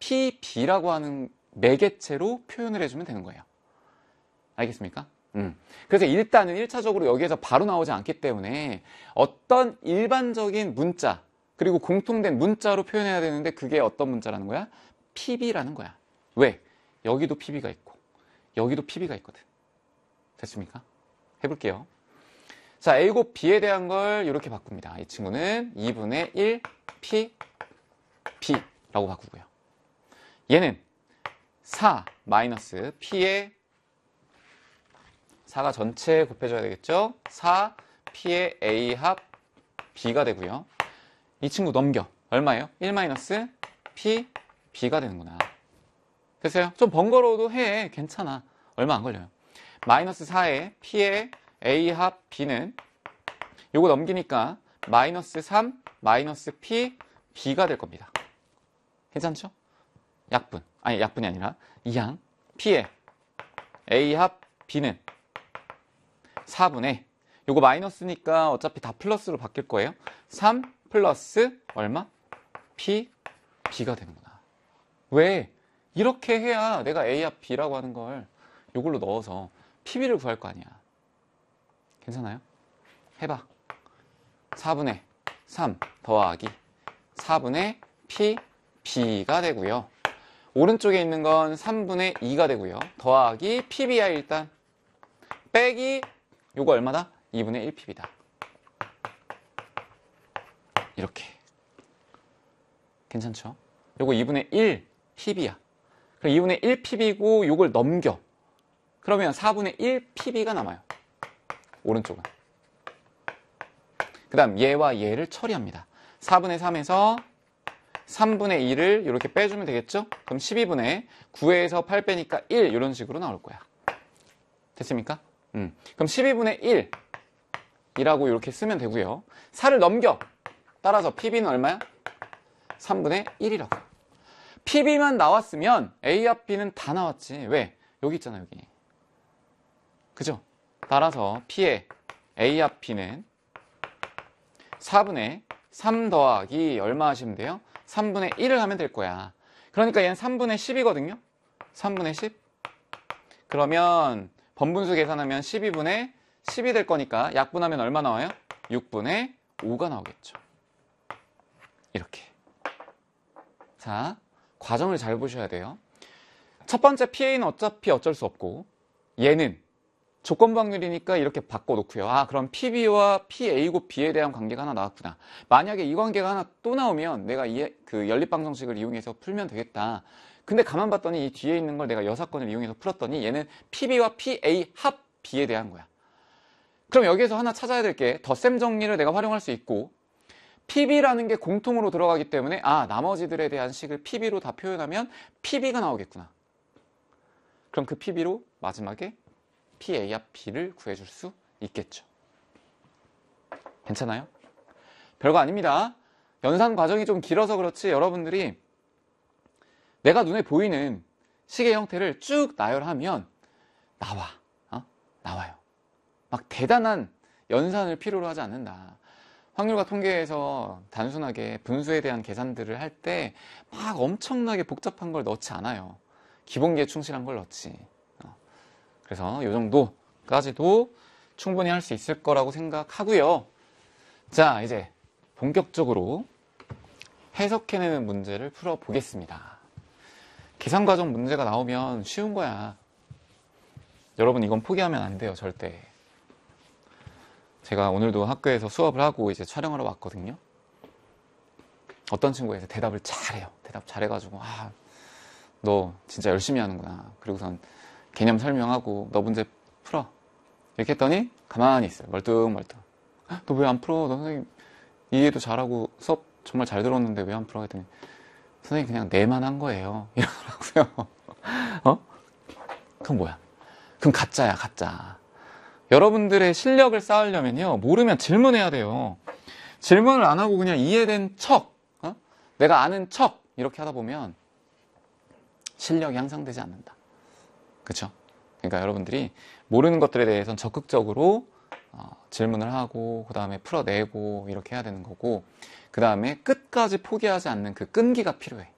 PB라고 하는 매개체로 표현을 해주면 되는 거예요. 알겠습니까? 그래서 일단은 1차적으로 여기에서 바로 나오지 않기 때문에 어떤 일반적인 문자 그리고 공통된 문자로 표현해야 되는데 그게 어떤 문자라는 거야? PB라는 거야. 왜? 여기도 PB가 있고 여기도 PB가 있거든. 됐습니까? 해볼게요. 자, A곱 B에 대한 걸 이렇게 바꿉니다. 이 친구는 2분의 1 P B라고 바꾸고요. 얘는 4 마이너스 P의 4가 전체 곱해줘야 되겠죠? 4 P의 A 합 B가 되고요. 이 친구 넘겨. 얼마예요? 1 마이너스 P B가 되는구나. 됐어요? 좀 번거로워도 해. 괜찮아. 얼마 안 걸려요. 마이너스 4의 P의 A 합 B는 요거 넘기니까 마이너스 3 마이너스 P B가 될 겁니다. 괜찮죠? 약분. 아니, 약분이 아니라 이항 P의 A 합 B는 4분의 요거 마이너스니까 어차피 다 플러스로 바뀔 거예요. 3 플러스 얼마? P B가 되는구나. 왜? 이렇게 해야 내가 A 합 B라고 하는 걸 요걸로 넣어서 PB를 구할 거 아니야. 괜찮아요? 해봐. 4분의 3 더하기 4분의 P B가 되고요. 오른쪽에 있는 건 3분의 2가 되고요. 더하기 PB야 일단. 빼기 요거 얼마다? 2분의 1 PB다. 이렇게. 괜찮죠? 요거 2분의 1 PB야. 그럼 2분의 1 PB고 요걸 넘겨. 그러면 4분의 1 PB가 남아요. 오른쪽은. 그 다음 얘와 얘를 처리합니다. 4분의 3에서 3분의 2를 이렇게 빼주면 되겠죠? 그럼 12분의 9에서 8 빼니까 1 이런 식으로 나올 거야. 됐습니까? 그럼 12분의 1이라고 이렇게 쓰면 되고요. 4를 넘겨. 따라서 PB는 얼마야? 3분의 1이라고. PB만 나왔으면 A 합 B는 다 나왔지. 왜? 여기 있잖아, 여기. 그죠? 따라서 P의 A 합 B는 4분의 3 더하기 얼마 하시면 돼요? 3분의 1을 하면 될 거야. 그러니까 얘는 3분의 10이거든요. 3분의 10. 그러면 번분수 계산하면 12분의 10이 될 거니까 약분하면 얼마 나와요? 6분의 5가 나오겠죠. 이렇게. 자, 과정을 잘 보셔야 돼요. 첫 번째 PA는 어차피 어쩔 수 없고 얘는 조건부 확률이니까 이렇게 바꿔놓고요. 아, 그럼 PB와 PA고 B에 대한 관계가 하나 나왔구나. 만약에 이 관계가 하나 또 나오면 내가 그 연립방정식을 이용해서 풀면 되겠다. 근데 가만 봤더니 이 뒤에 있는 걸 내가 여사건을 이용해서 풀었더니 얘는 PB와 PA 합 B에 대한 거야. 그럼 여기에서 하나 찾아야 될 게 덧셈 정리를 내가 활용할 수 있고 PB라는 게 공통으로 들어가기 때문에 아, 나머지들에 대한 식을 PB로 다 표현하면 PB가 나오겠구나. 그럼 그 PB로 마지막에 PA 합 B를 구해줄 수 있겠죠. 괜찮아요? 별거 아닙니다. 연산 과정이 좀 길어서 그렇지 여러분들이 내가 눈에 보이는 식의 형태를 쭉 나열하면 나와요. 막 대단한 연산을 필요로 하지 않는다. 확률과 통계에서 단순하게 분수에 대한 계산들을 할 때 막 엄청나게 복잡한 걸 넣지 않아요. 기본기에 충실한 걸 넣지. 그래서 이 정도까지도 충분히 할 수 있을 거라고 생각하고요. 자, 이제 본격적으로 해석해내는 문제를 풀어보겠습니다. 계산과정 문제가 나오면 쉬운 거야. 여러분 이건 포기하면 안 돼요, 절대. 제가 오늘도 학교에서 수업을 하고 이제 촬영하러 왔거든요. 어떤 친구가 대답을 잘해요. 대답 잘해가지고 아, 너 진짜 열심히 하는구나. 그리고선 개념 설명하고 너 문제 풀어. 이렇게 했더니 가만히 있어요. 멀뚱멀뚱. 너 왜 안 풀어? 너 선생님 이해도 잘하고 수업 정말 잘 들었는데 왜 안 풀어? 했더니 선생님 그냥 내만 한 거예요. 이러더라고요. 그럼 뭐야? 그럼 가짜야, 가짜. 여러분들의 실력을 쌓으려면요, 모르면 질문해야 돼요. 질문을 안 하고 그냥 이해된 척, 내가 아는 척 이렇게 하다 보면 실력이 향상되지 않는다. 그렇죠? 그러니까 여러분들이 모르는 것들에 대해서는 적극적으로 질문을 하고 그 다음에 풀어내고 이렇게 해야 되는 거고 그 다음에 끝까지 포기하지 않는 그 끈기가 필요해.